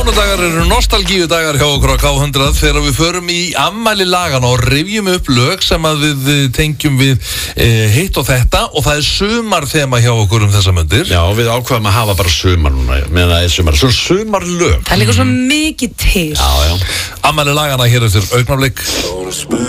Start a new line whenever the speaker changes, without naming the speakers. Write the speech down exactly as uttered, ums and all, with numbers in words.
Mánudagar eru nostalgíu dagar hjá okkur á K hundrað þegar við förum í afmæli lagana og rifjum upp lög sem að við tengjum við e, hitt og þetta og það er sumarþema hjá okkur um þessa mundir.
Já, við ákveðum að hafa bara sumar núna, meðan það er sumar, svo sumarlög.
Það er líka svo mikið til.
Já, já.
Afmæli lagana hér eftir augnablik.